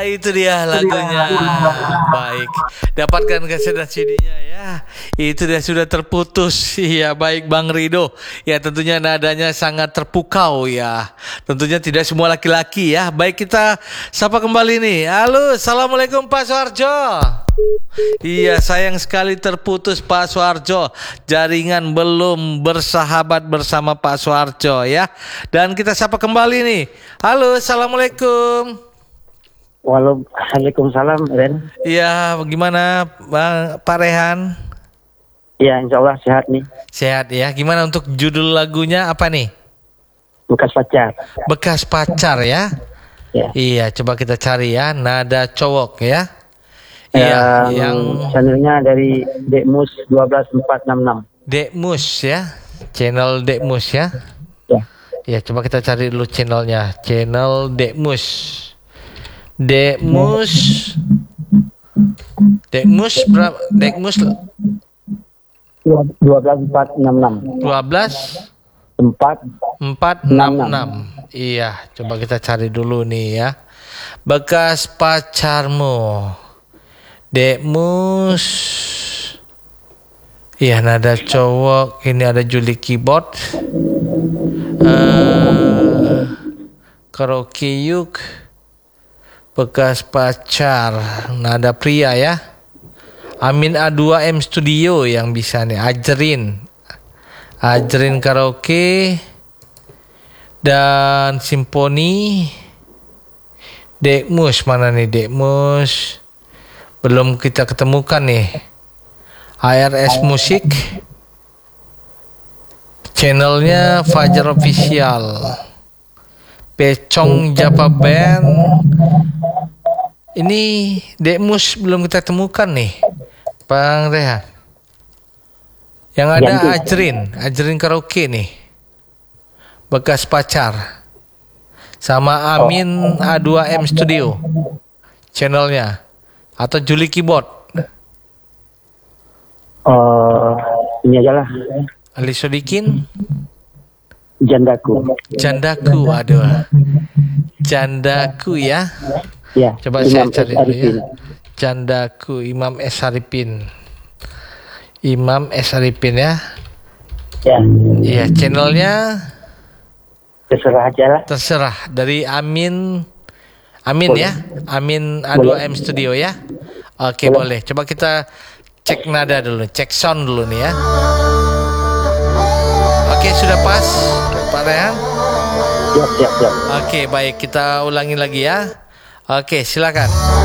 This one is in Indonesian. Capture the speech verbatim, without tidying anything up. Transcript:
itu dia lagunya. Baik, dapatkan kaset dan C D-nya ya. Itu dia sudah terputus. Iya, baik Bang Rido. Ya, tentunya nadanya sangat terpukau ya. Tentunya tidak semua laki-laki ya. Baik, kita sapa kembali nih. Halo, assalamualaikum Pak Suharjo. Iya, sayang sekali terputus Pak Suharjo. Jaringan belum bersahabat bersama Pak Suharjo ya. Dan kita sapa kembali nih. Halo, assalamualaikum. Waalaikumsalam, Ren. Iya, bagaimana Bang Pak Rehan? Ya, insya Allah sehat nih. Sehat ya. Gimana untuk judul lagunya apa nih? Bekas pacar. Bekas pacar ya. Ya. Iya, coba kita cari ya. Nada cowok ya. Iya, yang, yang channelnya dari Dekmus dua belas empat enam enam. Dekmus ya. Channel Dekmus ya. Ya. Ya, coba kita cari dulu channelnya. Channel Dekmus. Dekmus. Dekmus berapa? Dekmus dua belas empat enam enam. dua belas empat enam enam. Iya, coba kita cari dulu nih ya. Bekas pacarmu. Dekmus. Iya, nada cowok. Ini ada Juli Keyboard. Uh, karaoke yuk. Bekas pacar. Nada pria ya. Amin A dua M Studio yang bisa nih. Ajrin. Ajrin karaoke. Dan Simponi. Dekmus mana nih Dekmus? Belum kita ketemukan nih. A R S Musik. Channelnya Fajar Official. Pecong Japa Band. Ini Dekmus belum kita temukan nih, Bang Rehan. Yang ada Ajrin, Ajrin karaoke nih. Bekas pacar. Sama Amin A dua M Studio. Channelnya. Atau Juli Keyboard. Oh, ini aja lah. Ali Sodikin. Jandaku. Jandaku, aduh. Jandaku ya. Ya. Coba Imam saya cari S. dulu ya. Arifin. Jandaku, Imam S. Arifin. Imam S. Arifin ya. Ya. Iya, channelnya Terserah aja lah. terserah dari Amin. Amin Boleh. ya. Amin A dua M Studio ya. Oke, boleh. Coba kita cek nada dulu, cek sound dulu nih ya. Oke, sudah pas Pak Rehan? Siap, siap, siap. Oke, baik, kita ulangi lagi ya. Oke, silakan.